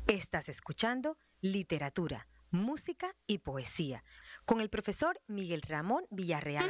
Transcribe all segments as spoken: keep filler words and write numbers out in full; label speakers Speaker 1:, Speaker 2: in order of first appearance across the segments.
Speaker 1: Estás escuchando Literatura, Música y Poesía con el profesor Miguel Ramón Villarreal.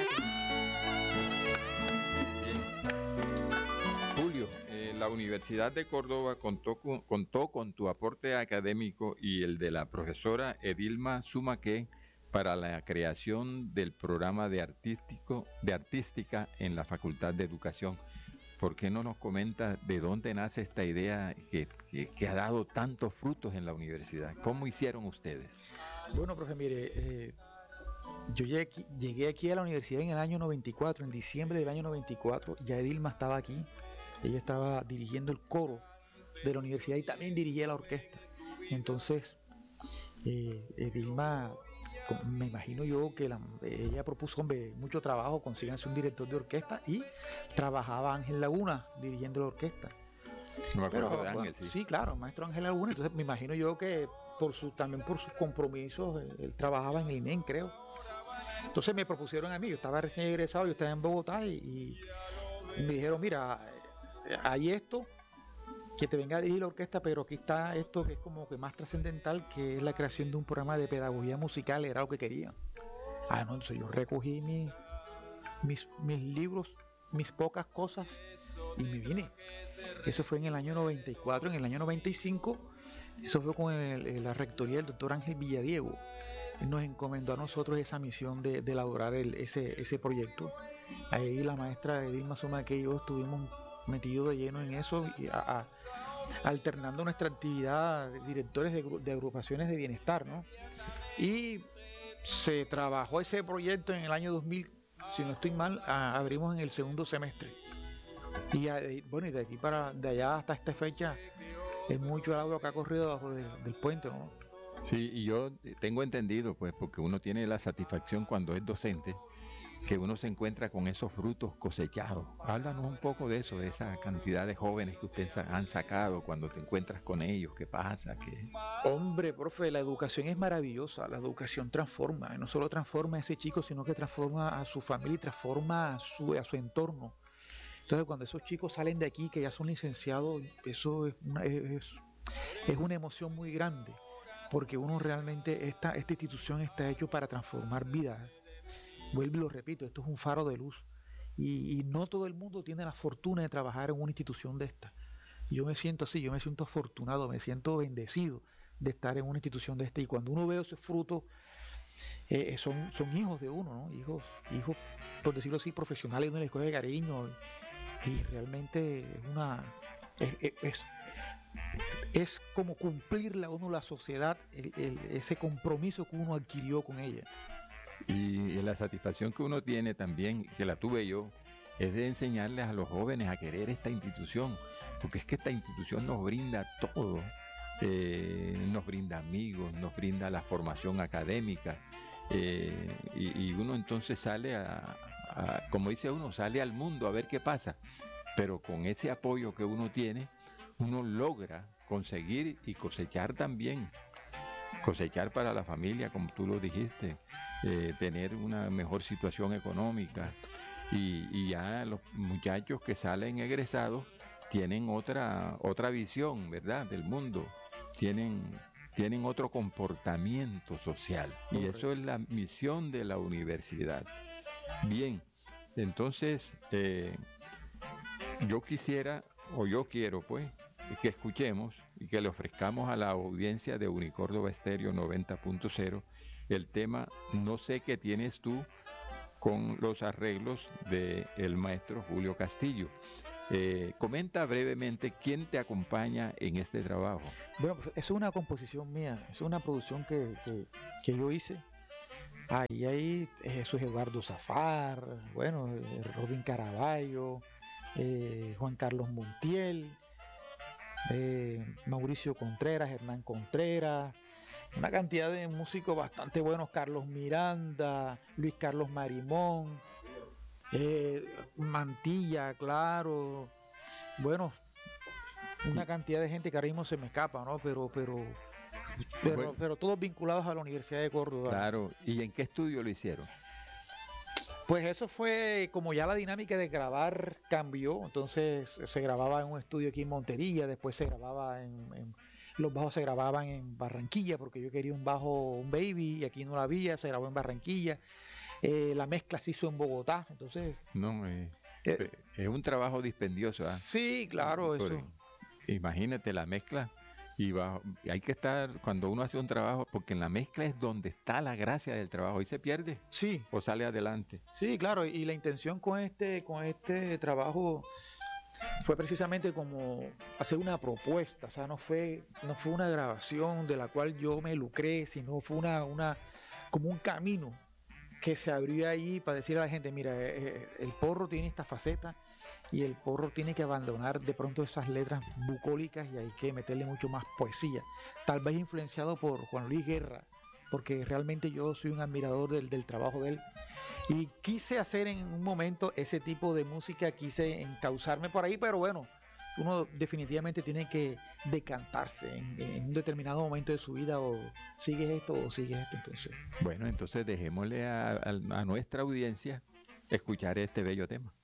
Speaker 2: Julio, eh, la Universidad de Córdoba contó con, contó con tu aporte académico y el de la profesora Edilma Sumaqué para la creación del programa de, artístico, de artística en la Facultad de Educación. ¿Por qué no nos comentas de dónde nace esta idea que, que, que ha dado tantos frutos en la universidad? ¿Cómo hicieron ustedes?
Speaker 3: Bueno, profe, mire, eh, yo llegué aquí, llegué aquí a la universidad en el año noventa y cuatro, en diciembre del año noventa y cuatro, ya Edilma estaba aquí, ella estaba dirigiendo el coro de la universidad y también dirigía la orquesta. Entonces, eh, Edilma, me imagino yo que la, ella propuso hombre, mucho trabajo, consíganse un director de orquesta, y trabajaba Ángel Laguna dirigiendo la orquesta.
Speaker 2: No me acuerdo
Speaker 3: Pero,
Speaker 2: de Ángel,
Speaker 3: bueno,
Speaker 2: sí.
Speaker 3: Sí, claro, el maestro Ángel Laguna. Entonces me imagino yo que por su, también por sus compromisos, él, él trabajaba en el I N E M, creo. Entonces me propusieron a mí, yo estaba recién egresado, yo estaba en Bogotá y, y me dijeron, mira, hay esto, que te venga a dirigir la orquesta, pero aquí está esto que es como que más trascendental, que es la creación de un programa de pedagogía musical, era lo que querían. Ah, no, entonces yo recogí mi, mis, mis libros, mis pocas cosas y me vine. Eso fue en el año noventa y cuatro. En el año noventa y cinco, eso fue con el, la rectoría del doctor Ángel Villadiego. Él nos encomendó a nosotros esa misión de, de elaborar el, ese, ese proyecto. Ahí la maestra Edilma Sumaqué y yo estuvimos metidos de lleno en eso, y a, a, alternando nuestra actividad de directores de, de agrupaciones de bienestar, ¿no? Y se trabajó ese proyecto en el año dos mil, si no estoy mal, a, abrimos en el segundo semestre. Y a, bueno, y de aquí para de allá hasta esta fecha es mucho el agua que ha corrido debajo de, del puente, ¿no?
Speaker 2: Sí, y yo tengo entendido, pues, porque uno tiene la satisfacción cuando es docente, que uno se encuentra con esos frutos cosechados. Háblanos un poco de eso, de esa cantidad de jóvenes que ustedes han sacado, cuando te encuentras con ellos, ¿qué pasa? ¿Qué?
Speaker 3: Hombre, profe, la educación es maravillosa, la educación transforma, no solo transforma a ese chico, sino que transforma a su familia y transforma a su, a su entorno. Entonces, cuando esos chicos salen de aquí, que ya son licenciados, eso es una, es, es una emoción muy grande, porque uno realmente, esta, esta institución está hecho para transformar vidas. Vuelvo y lo repito, esto es un faro de luz, y, y no todo el mundo tiene la fortuna de trabajar en una institución de esta. Yo me siento así, yo me siento afortunado, me siento bendecido de estar en una institución de esta, y cuando uno ve esos frutos, eh, son, son hijos de uno, ¿no? Hijos, hijos, por decirlo así, profesionales, uno les coge cariño, y realmente es una es, es, es como cumplirle a uno la sociedad, el, el, ese compromiso que uno adquirió con ella.
Speaker 2: Y, y la satisfacción que uno tiene también, que la tuve yo, es de enseñarles a los jóvenes a querer esta institución, porque es que esta institución nos brinda todo, eh, nos brinda amigos, nos brinda la formación académica, eh, y, y uno entonces sale a, a, como dice uno, sale al mundo a ver qué pasa, pero con ese apoyo que uno tiene, uno logra conseguir y cosechar también, cosechar para la familia, como tú lo dijiste, eh, tener una mejor situación económica, y, y ya los muchachos que salen egresados tienen otra, otra visión, ¿verdad?, del mundo, tienen, tienen otro comportamiento social, y eso es la misión de la universidad. Bien, entonces eh, yo quisiera, o yo quiero pues, que escuchemos y que le ofrezcamos a la audiencia de Unicórdoba Estéreo noventa punto cero el tema No sé qué tienes tú, con los arreglos del maestro Julio Castillo. Eh, comenta brevemente quién te acompaña en este trabajo.
Speaker 3: Bueno, pues es una composición mía, es una producción que, que, que yo hice. Ahí hay Jesús Eduardo Zafar, bueno, Rodín Caraballo, eh, Juan Carlos Montiel, eh, Mauricio Contreras, Hernán Contreras, una cantidad de músicos bastante buenos, Carlos Miranda, Luis Carlos Marimón, eh, Mantilla, claro, bueno, una cantidad de gente que ahora mismo se me escapa, ¿no? Pero, pero, pero, bueno, pero todos vinculados a la Universidad de Córdoba.
Speaker 2: Claro, ¿y en qué estudio lo hicieron?
Speaker 3: Pues eso fue como ya la dinámica de grabar cambió, entonces se grababa en un estudio aquí en Montería, después se grababa en, en Los bajos se grababan en Barranquilla porque yo quería un bajo, un baby, y aquí no lo había, se grabó en Barranquilla. Eh, la mezcla se hizo en Bogotá, entonces...
Speaker 2: No, eh,
Speaker 3: eh,
Speaker 2: es un trabajo dispendioso. ¿Ah?
Speaker 3: Sí, claro,
Speaker 2: Por-
Speaker 3: eso.
Speaker 2: Imagínate la mezcla. Y bajo, y hay que estar, cuando uno hace un trabajo, porque en la mezcla es donde está la gracia del trabajo, y se pierde
Speaker 3: Sí,
Speaker 2: o sale adelante.
Speaker 3: sí, claro, y la intención con este, con este trabajo fue precisamente como hacer una propuesta, o sea, no fue, no fue una grabación de la cual yo me lucré, sino fue una, una, como un camino que se abrió ahí para decirle a la gente, mira, eh, eh, el porro tiene esta faceta y el porro tiene que abandonar de pronto esas letras bucólicas y hay que meterle mucho más poesía, tal vez influenciado por Juan Luis Guerra, porque realmente yo soy un admirador del, del trabajo de él. Y quise hacer en un momento ese tipo de música, quise encauzarme por ahí, pero bueno, uno definitivamente tiene que decantarse en, en un determinado momento de su vida, o sigues esto o sigues esto. Entonces,
Speaker 2: Bueno, entonces dejémosle a, a- a nuestra audiencia escuchar este bello tema.